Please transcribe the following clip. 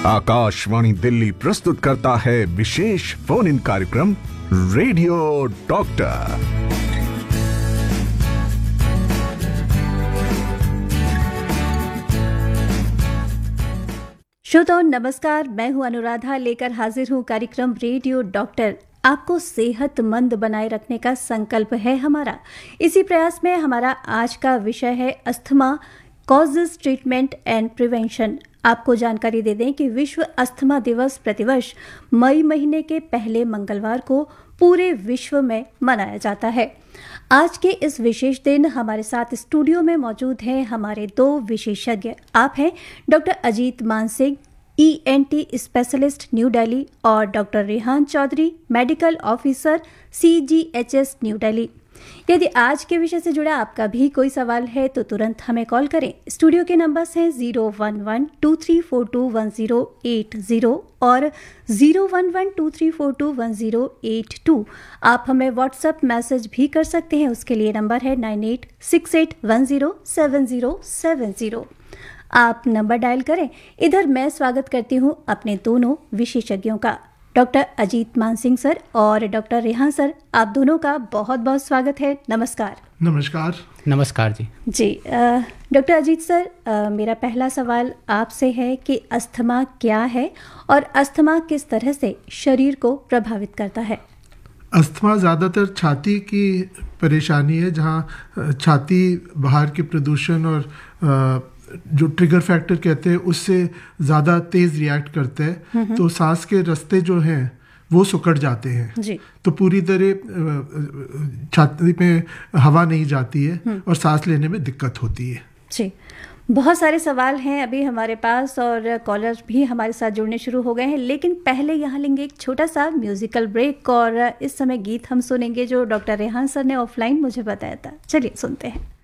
आकाशवाणी दिल्ली प्रस्तुत करता है विशेष फोन इन कार्यक्रम रेडियो डॉक्टर। श्रोताओं नमस्कार, मैं हूं अनुराधा, लेकर हाजिर हूं कार्यक्रम रेडियो डॉक्टर। आपको सेहतमंद बनाए रखने का संकल्प है हमारा। इसी प्रयास में हमारा आज का विषय है asthma, causes, treatment and prevention. आपको जानकारी दे दें कि विश्व अस्थमा दिवस प्रतिवर्ष मई महीने के पहले मंगलवार को पूरे विश्व में मनाया जाता है। आज के इस विशेष दिन हमारे साथ स्टूडियो में मौजूद हैं हमारे दो विशेषज्ञ। आप हैं doctor Ajit Mansingh, ENT specialist new Delhi, और doctor Rehan Chaudhary, medical officer, CGHS new Delhi. यदि आज के विषय से जुड़ा आपका भी कोई सवाल है तो तुरंत हमें कॉल करें। स्टूडियो के नंबर्स हैं 011-2342-1080 और 011-2342-1082। आप हमें व्हाट्सएप मैसेज भी कर सकते हैं, उसके लिए नंबर है 9868107070। आप नंबर डायल करें। इधर मैं स्वागत करती हूं अपने दोनों विशेषज्ञों का, डॉक्टर अजीत मानसिंह सर और डॉक्टर रेहान सर। आप दोनों का बहुत बहुत स्वागत है। नमस्कार। नमस्कार। नमस्कार जी। डॉक्टर अजीत सर, मेरा पहला सवाल आपसे है कि अस्थमा क्या है और अस्थमा किस तरह से शरीर को प्रभावित करता है? अस्थमा ज़्यादातर छाती की परेशानी है, जहाँ छाती बाहर के प्रदूषण और जो ट्रिगर फैक्टर कहते हैं उससे ज़्यादा तेज़ रिएक्ट करते हैं, तो सांस के रास्ते जो हैं वो सिकुड़ जाते हैं जी। तो पूरी तरह छाती में हवा नहीं जाती है और सांस लेने में दिक्कत होती है जी। बहुत सारे सवाल हैं अभी हमारे पास और कॉलर भी हमारे साथ जुड़ने शुरू हो गए हैं, लेकिन पहले यहाँ लेंगे एक छोटा सा म्यूजिकल ब्रेक और इस समय गीत हम सुनेंगे जो डॉक्टर रेहान सर ने ऑफलाइन मुझे बताया था। चलिए सुनते हैं।